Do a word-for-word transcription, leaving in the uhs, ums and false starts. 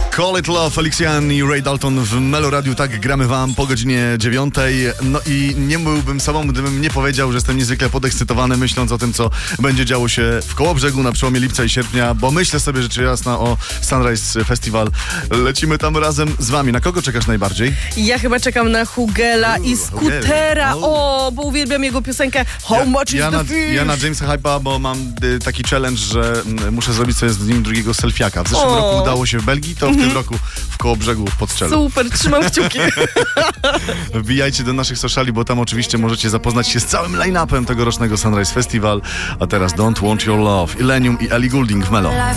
Call It Love, Felician i Ray Dalton w Melo Radiu. Tak gramy wam po godzinie dziewiątej. No i nie byłbym sobą, gdybym nie powiedział, że jestem niezwykle podekscytowany, myśląc o tym, co będzie działo się w Kołobrzegu na przełomie lipca i sierpnia, bo myślę sobie rzecz jasna o Sunrise Festival. Lecimy tam razem z wami. Na kogo czekasz najbardziej? Ja chyba czekam na Hugela i Skutera. O, bo uwielbiam jego piosenkę How ja, much ja is na, the fish? Ja na Jamesa Hype'a, bo mam y, taki challenge, że y, muszę zrobić sobie z nim drugiego selfiaka. W zeszłym O. roku udało się w Belgii, to w tym roku w Kołobrzegu pod Strzelą. Super, trzymam kciuki. Wbijajcie do naszych sociali, bo tam oczywiście możecie zapoznać się z całym line-upem tegorocznego Sunrise Festival. A teraz Don't Want Your Love, Illenium i Ellie Goulding w Melo.